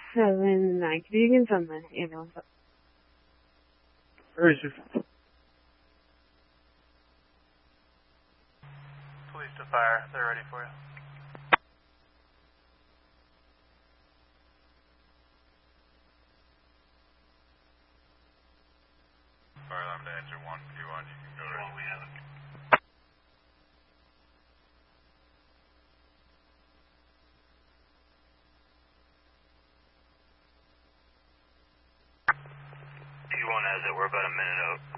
7-9. Could you get some ambulance up? Where is your... Police to fire. They're ready for you. Fire alarm to enter 1P1. You can go to... We have it. P1 has it. We're about a minute out.